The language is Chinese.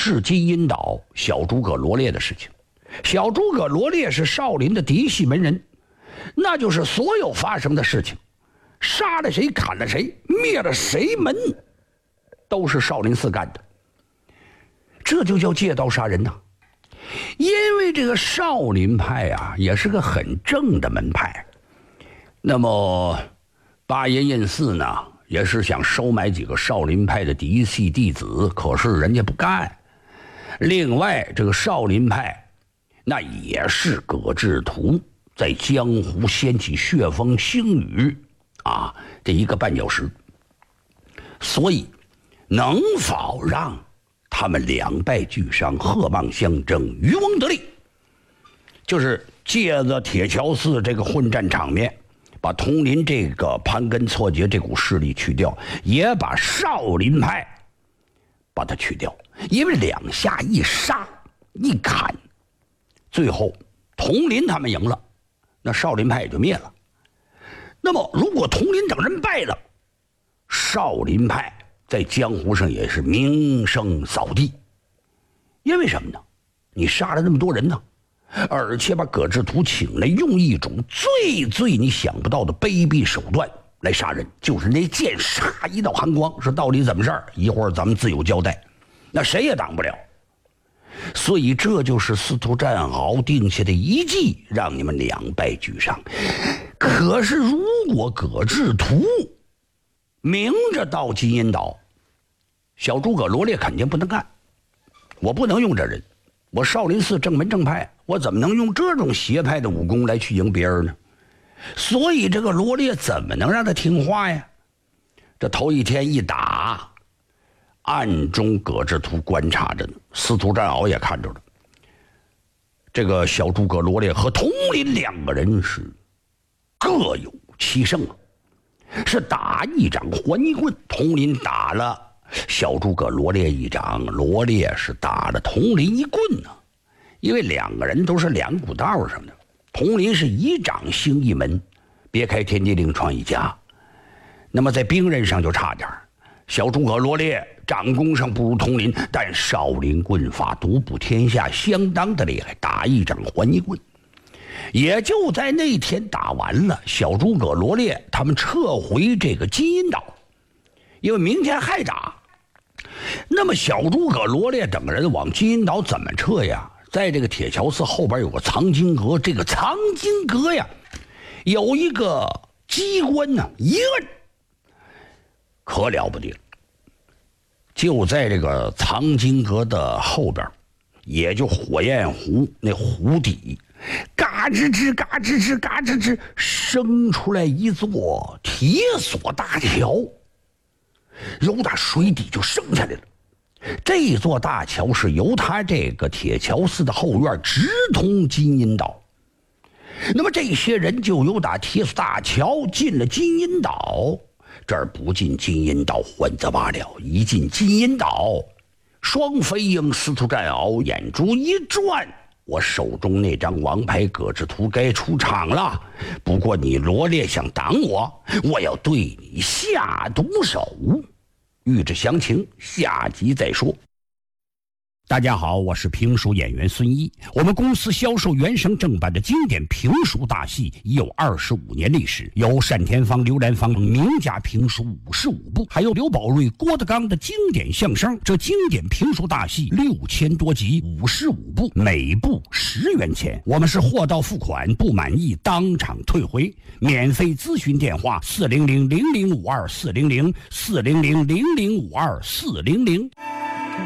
是金银岛小诸葛罗烈的事情。小诸葛罗烈是少林的嫡系门人，那就是所有发生的事情，杀了谁，砍了谁，灭了谁门，都是少林寺干的。这就叫借刀杀人呐。因为这个少林派啊，也是个很正的门派。那么巴彦印寺呢，也是想收买几个少林派的嫡系弟子，可是人家不干。另外这个少林派那也是葛志图在江湖掀起旋风星雨啊，这一个绊脚石。所以能否让他们两败俱伤，阖棒相争，渔翁得利，就是借着铁桥寺这个混战场面，把佟林这个盘根错节这股势力去掉，也把少林派把它去掉。因为两下一杀一砍，最后佟林他们赢了，那少林派也就灭了。那么如果佟林等人败了，少林派在江湖上也是名声扫地。因为什么呢？你杀了那么多人呢，而且把葛志图请来，用一种最你想不到的卑鄙手段来杀人，就是那剑杀一道寒光，说到底怎么事儿，一会儿咱们自有交代，那谁也挡不了。所以这就是司徒战鳌定下的一计，让你们两败俱伤。可是如果葛志图明着到金银岛，小诸葛罗烈肯定不能干。我不能用这人，我少林寺正门正派，我怎么能用这种邪派的武功来去赢别人呢？所以这个罗烈怎么能让他听话呀？这头一天一打，暗中葛志图观察着呢，司徒战鳌也看着了。这个小诸葛罗烈和佟林两个人是各有其胜啊，是打一掌还一棍。佟林打了小诸葛罗烈一掌，罗烈是打了佟林一棍呢。因为两个人都是两股道上的，佟林是以掌兴一门，别开天地另创一家。那么在兵刃上就差点，小诸葛罗烈掌功上不如佟林，但少林棍法独步天下，相当的厉害，打一掌还一棍。也就在那天打完了，小诸葛罗烈他们撤回这个金银岛，因为明天还打。那么小诸葛罗烈等人往金银岛怎么撤呀？在这个铁桥寺后边有个藏经阁，这个藏经阁呀，有一个机关呢，一摁可了不得了。就在这个藏经阁的后边，也就火焰湖那湖底，嘎吱吱嘎吱吱嘎吱吱生出来一座铁索大桥，由打水底就升下来了。这座大桥是由他这个铁桥寺的后院直通金银岛。那么这些人就由打铁索大桥进了金银岛，这儿不进金银岛还则罢了，一进金银岛，双飞鹰司徒战鳌眼珠一转，我手中那张王牌葛志图该出场了。不过你罗烈想挡我，我要对你下毒手。欲知详情，下集再说。大家好，我是评书演员孙一。我们公司销售原声正版的经典评书大戏已有25年历史，有单田芳、刘兰芳名家评书55部，还有刘宝瑞、郭德纲的经典相声。这经典评书大戏6000多集，55部，每部10元钱。我们是货到付款，不满意当场退回。免费咨询电话：400-0052-400，400-0052-400。